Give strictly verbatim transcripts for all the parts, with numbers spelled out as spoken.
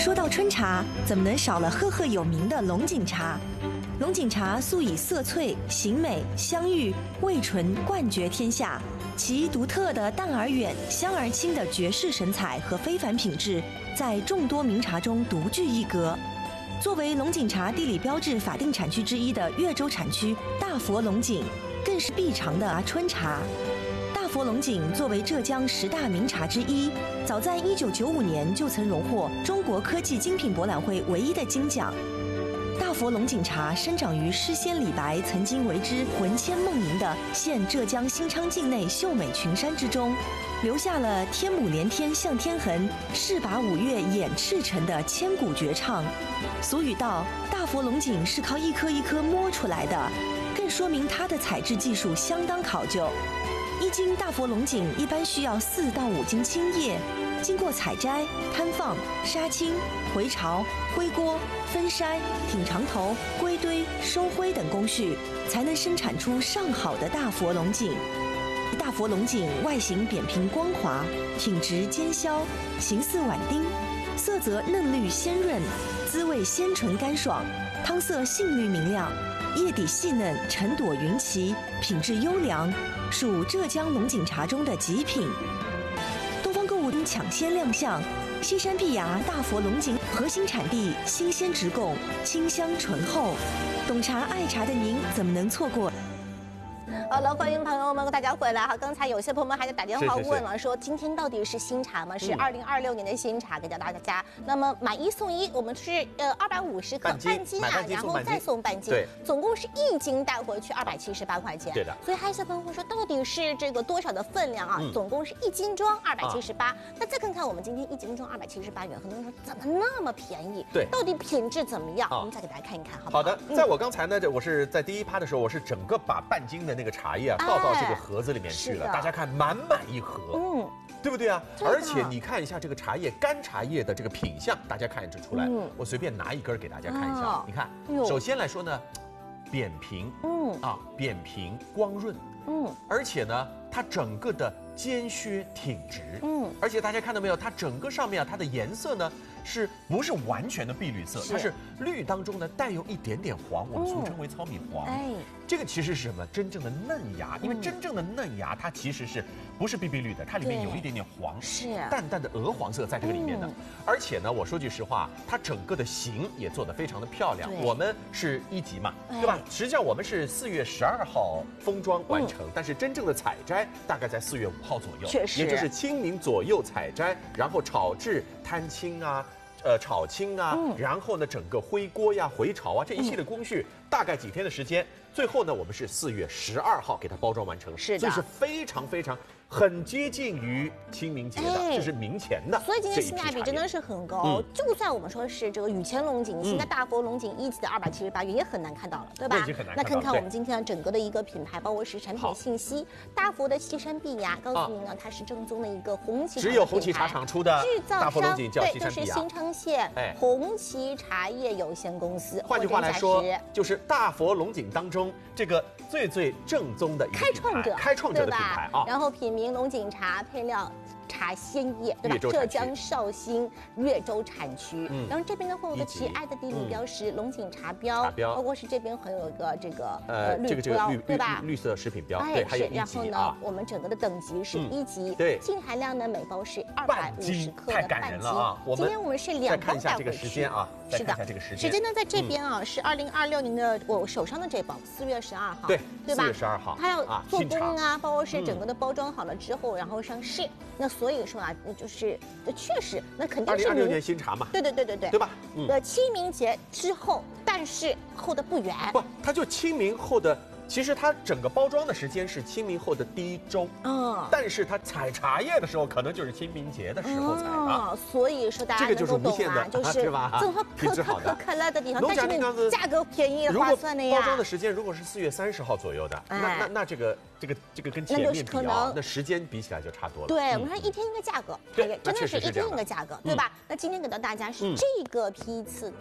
说到春茶，怎么能少了赫赫有名的龙井茶？龙井茶素以色翠、形美、香郁、味醇冠绝天下，其独特的淡而远、香而清的绝世神采和非凡品质，在众多名茶中独具一格。作为龙井茶地理标志法定产区之一的越州产区大佛龙井，更是必尝的春茶。大佛龙井作为浙江十大名茶之一，早在一九九五年就曾荣获中国科技精品博览会唯一的金奖。大佛龙井茶生长于诗仙李白曾经为之魂牵梦萦的现浙江新昌境内秀美群山之中，留下了“天母连天向天横，势拔五岳掩赤城”的千古绝唱。俗语道：“大佛龙井是靠一颗一颗摸出来的”，更说明它的采制技术相当考究。一斤大佛龙井一般需要四到五斤青叶，经过采摘、摊放、杀青、回巢、灰锅、分筛、挺长头、归堆、收灰等工序，才能生产出上好的大佛龙井。大佛龙井外形扁平光滑，挺直尖削，形似碗丁，色泽嫩绿鲜润，滋味鲜醇干爽，汤色杏绿明亮，叶底细嫩，沉朵云旗，品质优良，属浙江龙井茶中的极品。东方购物抢先亮相，西山碧崖大佛龙井核心产地，新鲜直供，清香醇厚。懂茶爱茶的您怎么能错过？ 好了，欢迎朋友们，大家回来哈。刚才有些朋友们还在打电话问了，说今天到底是新茶吗？是二零二六年的新茶，给到大家。那么买一送一，我们是呃二百五十克半斤啊，然后再送半斤，总共是一斤带回去二百七十八块钱。 对的。 所以还有些朋友会说，到底是这个多少的分量啊？总共是一斤装二百七十八。那再看看我们今天一斤装二百七十八元，很多人说怎么那么便宜？ 对， 到底品质怎么样？我们再给大家看一看，好不好？ 好的，在我刚才呢，这我是在第一趴的时候，我是整个把半斤的那个茶叶啊倒到这个盒子里面去了，大家看满满一盒，嗯，对不对啊？而且你看一下这个茶叶，干茶叶的这个品相，大家看得出来。嗯，我随便拿一根给大家看一下，你看，首先来说呢，扁平，嗯啊，扁平光润，嗯，而且呢，它整个的尖削挺直，嗯，而且大家看到没有，它整个上面啊，它的颜色呢。是不是完全的碧绿色？它是绿当中呢带有一点点黄，我们俗称为糙米黄。哎，这个其实是什么？真正的嫩芽，因为真正的嫩芽它其实是不是碧碧绿的，它里面有一点点黄，是淡淡的鹅黄色在这个里面的。而且呢，我说句实话，它整个的形也做得非常的漂亮。我们是一级嘛，对吧？实际上我们是四月十二号封装完成，但是真正的采摘大概在四月五号左右，确实，也就是清明左右采摘，然后炒制、摊青啊。呃，炒青啊，嗯、然后呢，整个灰锅呀、回潮啊，这一系列工序、嗯、大概几天的时间。最后呢，我们是四月十二号给它包装完成，是的，所以是非常非常很接近于清明节的，哎、这是明前的。 所以今天性价比真的是很高，嗯、就算我们说是这个雨前龙井，现在大佛龙井一级的二百七十八元也很难看到了，对吧？ 已经很难看到了。 那看看我们今天整个的一个品牌，包括是产品信息，大佛的西山碧芽，告诉您呢，它是正宗的一个红旗， 只有红旗茶厂出的制造大佛龙井叫西山碧芽， 对，就是新昌县红旗茶叶有限公司。 换句话来说，就是大佛龙井当中这个最最正宗的一个开创者， 开创者的品牌啊。 然后品茗龙井茶配料。茶鲜叶，对吧？浙江绍兴越州产区，嗯、然后这边的会有个奇爱的地理标识，龙井茶标，茶标，包括是这边还有一个这个呃绿标，对吧？绿色食品标，对，还有一级。 然后呢，我们整个的等级是一级， 对， 净含量呢每包是二百五十克的半斤啊。 今天我们是两包带回去啊， 是的， 这个时间， 时间呢在这边啊是二零二六年的我手上的这包四月十二号， 对， 对吧？ 四月十二号， 它要做工啊，包括是整个的包装好了之后，然后上市。那所以说啊。就是确实，那肯定是二零二六年新茶嘛。 对对对对对， 对吧？ 嗯。呃，清明节之后，但是后的不远。 不，它就清明后的，其实它整个包装的时间是清明后的第一周。嗯。但是它采茶叶的时候，可能就是清明节的时候采的。哦， 所以说大家能够懂啊，就是正好可可可可乐的地方，但是价格便宜划算的呀。 包装的时间如果是四月三十号左右的，那那那这个。这个这个跟前面比啊，那时间比起来就差多了。 对，我们说一天一个价格， 对， 真的是一天一个价格，对吧？那今天给到大家是这个批次的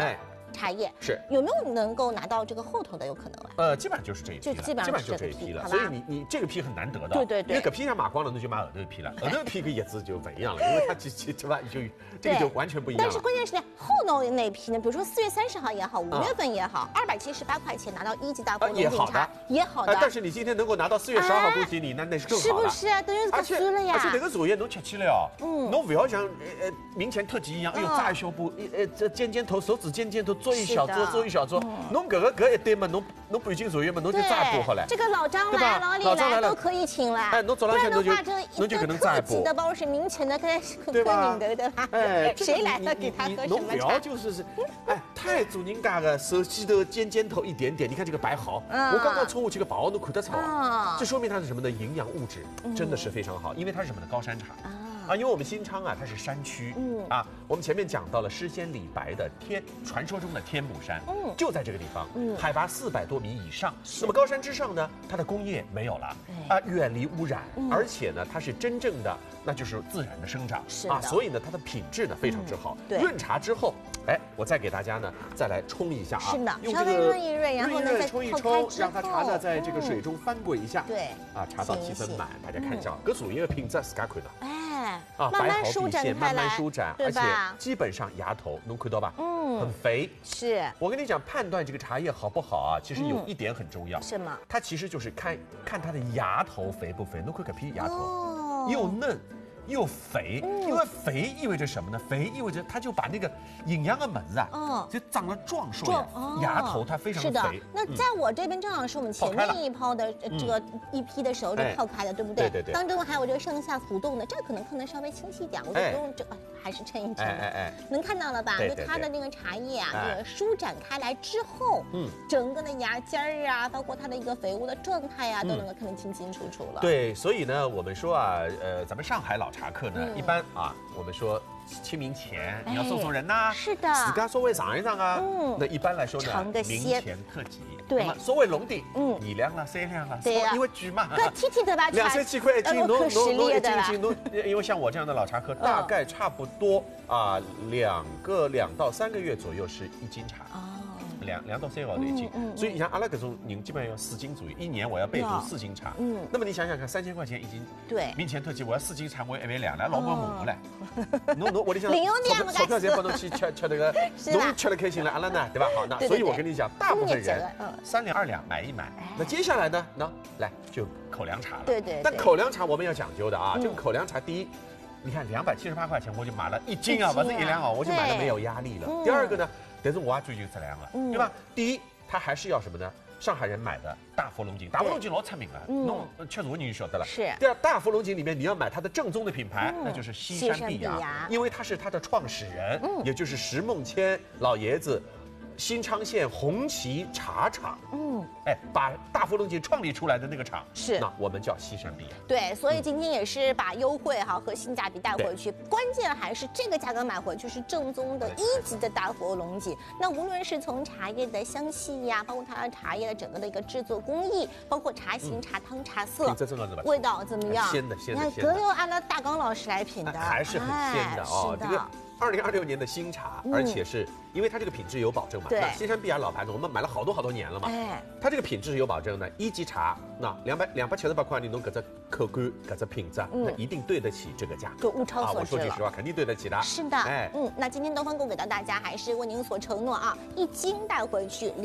茶叶， 是有没有能够拿到这个后头的有可能啊？ 呃，基本上就是这一批了， 就基本上就这一批了。 好吧所以你你这个批很难得的， 对对对因为搿批像买光了，那就买后头一批了，后头一批跟叶子就不一样了，因为它其实对吧，就这个就完全不一样了。 但是关键是呢，后头那批呢，比如说四月三十号也好，五月份也好，二百七十八块钱拿到一级大佛龙井茶，也好的。 但是你今天能够拿到四月十二号恭喜你，那那是更好了。 是不是啊？等于可惜了呀。 而且那个茶叶侬吃起来哦，嗯，侬不要像呃明前特辑一样，哎呦炸一小步，呃这尖尖头手指尖尖头做一小撮做一小撮，侬搿个搿一堆嘛，侬侬半斤茶叶嘛，侬就炸一波好了。 这个老张来老李来都可以请了。 哎，侬早浪向侬就侬就可能炸一波。 的包是明前的，跟跟领的对吧？哎，谁来了给他喝什么茶？ 侬不要就是是，哎，太做人家的手机头尖尖头一点点，你看这个白毫，我刚刚冲过去个白毫，侬看得出来，这说明它是什么呢？营养物质真的是非常好，因为它是什么呢？高山茶。啊，因为我们新昌啊，它是山区，嗯啊，我们前面讲到了诗仙李白的天，传说中的天目山，嗯，就在这个地方，嗯，海拔四百多米以上。那么高山之上呢，它的工业没有了，啊，远离污染，而且呢，它是真正的，那就是自然的生长， 是啊，所以呢，它的品质呢非常之好。 对， 润茶之后，哎，我再给大家呢再来冲一下啊， 是的， 用这个润一润，然后呢再冲一冲，让它茶呢在这个水中翻滚一下， 对， 啊，茶到七分满，大家看一下，搿茶叶的品质自家看到。 哎， 啊， 慢慢舒展开来， 慢慢舒展，而且基本上芽头能看到吧？嗯，很肥。 是我跟你讲，判断这个茶叶好不好啊，其实有一点很重要。 什么？ 它其实就是看看它的芽头肥不肥。侬看搿批芽头又嫩又肥，因为肥意味着什么呢？肥意味着它就把那个营养的门子啊，嗯，就长得壮硕，芽头它非常肥。 是的。那在我这边正好是我们前面一泡的这个一批的时候就泡开的，对不对？ 对对对。 当中还有这个上下浮动的，这可能可能稍微清晰一点，我就不用这还是称一称。哎哎哎，能看到了吧？就它的那个茶叶啊，这个舒展开来之后，嗯，整个的芽尖儿啊，包括它的一个肥沃的状态啊，都能够看得清清楚楚了。 对，所以呢，我们说啊，呃，咱们上海老茶客呢，一般啊，我们说清明前你要送送人呐， 是的， 自家稍微尝一尝啊。嗯，那一般来说呢，明前特辑， 对， 稍微浓点，嗯，二两啦，三两啦， 对呀， 因为贵嘛， 搿天天对吧？ 两三千块一斤，侬侬侬一斤一斤，侬因为像我这样的老茶客，大概差不多啊，两个两到三个月左右是一斤茶。两两到三个号头一斤，所以你像阿拉搿种人基本上要四斤左右，一年我要备足四斤茶。嗯，那么你想想看，三千块钱一斤， 对， 明前特辑我要四斤茶，我一万两，来老板问我嘞，侬侬我里向零用钱钞票侪帮侬去吃吃那个，侬吃得开心了，阿拉呢，对吧？好，那所以我跟你讲，大部分人三两二两买一买，那接下来呢，那来就口粮茶了。 对对。 但口粮茶我们要讲究的啊，这个口粮茶第一，你看两百七十八块钱我就买了一斤啊，不是一两啊，我就买了没有压力了。第二个呢？但是我也追求质量了，对吧？第一，它还是要什么呢？上海人买的大佛龙井，大佛龙井老出名了，弄吃茶你就晓得了。 是。 第二，大佛龙井里面你要买它的正宗的品牌，那就是西山碧芽，因为他是它的创始人，也就是石梦谦老爷子。新昌县红旗茶厂，嗯，哎，把大佛龙井创立出来的那个厂是， 那我们叫西山碧芽。 对，所以今天也是把优惠哈和性价比带回去，关键还是这个价格买回去是正宗的一级的大佛龙井。那无论是从茶叶的香气呀，包括它的茶叶的整个的一个制作工艺，包括茶型、茶汤、茶色，味道怎么样？ 鲜的，鲜的， 你看，可有按照大刚老师来品的， 还是很鲜的哦。这个二零二六年的新茶，而且是因为它这个品质有保证嘛。 对， 西山碧芽老牌子，我们买了好多好多年了嘛。哎，它这个品质是有保证的，一级茶那两百两百七十八块，你弄搿只口感、搿只品质，那一定对得起这个价格。 就物超所值了。 我说句实话，肯定对得起的。 是的，哎，嗯，那今天东方购给到大家还是为您所承诺啊，一斤带回去。